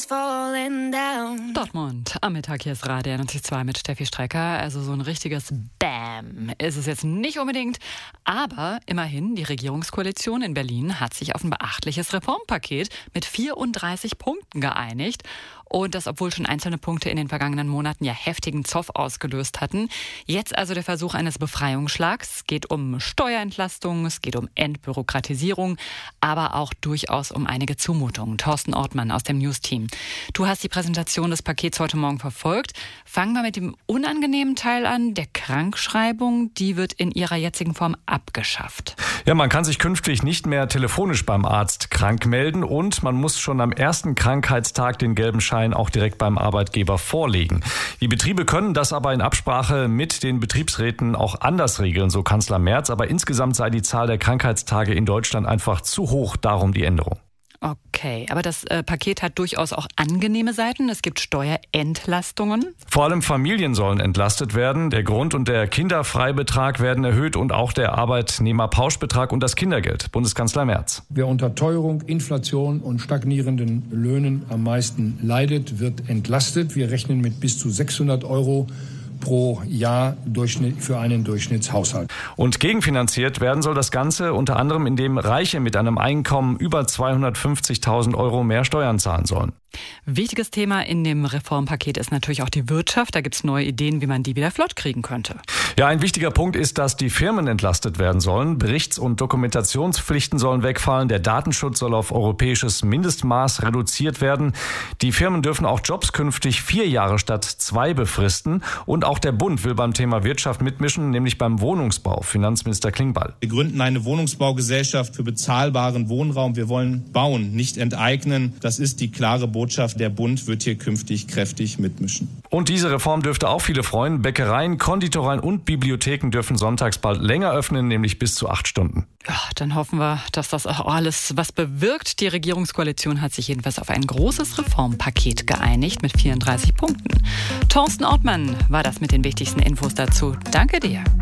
is falling down. Dortmund, am Mittag, hier ist Radio 92 mit Steffi Strecker. Also so ein richtiges Bam ist es jetzt nicht unbedingt. Aber immerhin, die Regierungskoalition in Berlin hat sich auf ein beachtliches Reformpaket mit 34 Punkten geeinigt. Und das, obwohl schon einzelne Punkte in den vergangenen Monaten ja heftigen Zoff ausgelöst hatten. Jetzt also der Versuch eines Befreiungsschlags. Es geht um Steuerentlastung, es geht um Entbürokratisierung, aber auch durchaus um einige Zumutungen. Thorsten Ortmann aus dem News-Team. Du hast die Präsentation des Pakets heute Morgen verfolgt. Fangen wir mit dem unangenehmen Teil an, der Krankschreibung. Die wird in ihrer jetzigen Form abgeschafft. Ja, man kann sich künftig nicht mehr telefonisch beim Arzt krank melden und man muss schon am ersten Krankheitstag den gelben Schein auch direkt beim Arbeitgeber vorlegen. Die Betriebe können das aber in Absprache mit den Betriebsräten auch anders regeln, so Kanzler Merz. Aber insgesamt sei die Zahl der Krankheitstage in Deutschland einfach zu hoch, darum die Änderung. Okay, aber das Paket hat durchaus auch angenehme Seiten. Es gibt Steuerentlastungen. Vor allem Familien sollen entlastet werden. Der Grund- und der Kinderfreibetrag werden erhöht und auch der Arbeitnehmerpauschbetrag und das Kindergeld. Bundeskanzler Merz. Wer unter Teuerung, Inflation und stagnierenden Löhnen am meisten leidet, wird entlastet. Wir rechnen mit bis zu 600 € pro Jahr für einen Durchschnittshaushalt. Und gegenfinanziert werden soll das Ganze unter anderem, indem Reiche mit einem Einkommen über 250.000 € mehr Steuern zahlen sollen. Wichtiges Thema in dem Reformpaket ist natürlich auch die Wirtschaft. Da gibt es neue Ideen, wie man die wieder flott kriegen könnte. Ja, ein wichtiger Punkt ist, dass die Firmen entlastet werden sollen. Berichts- und Dokumentationspflichten sollen wegfallen. Der Datenschutz soll auf europäisches Mindestmaß reduziert werden. Die Firmen dürfen auch Jobs künftig 4 Jahre statt 2 befristen. Und auch der Bund will beim Thema Wirtschaft mitmischen, nämlich beim Wohnungsbau. Finanzminister Klingbeil. Wir gründen eine Wohnungsbaugesellschaft für bezahlbaren Wohnraum. Wir wollen bauen, nicht enteignen. Das ist die klare Botschaft. Der Bund wird hier künftig kräftig mitmischen. Und diese Reform dürfte auch viele freuen. Bäckereien, Konditoreien und Bibliotheken dürfen sonntags bald länger öffnen, nämlich bis zu 8 Stunden. Ja, dann hoffen wir, dass das auch alles was bewirkt. Die Regierungskoalition hat sich jedenfalls auf ein großes Reformpaket geeinigt mit 34 Punkten. Thorsten Ortmann war das mit den wichtigsten Infos dazu. Danke dir.